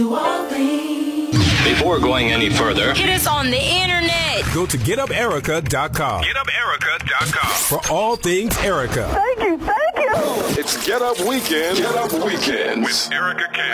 Before going any further, hit us on the internet. Go to GetUpErica.com. GetUpErica.com. For all things Erica. Thank you. It's Get Up Weekend. Get Up Weekends with Erica K.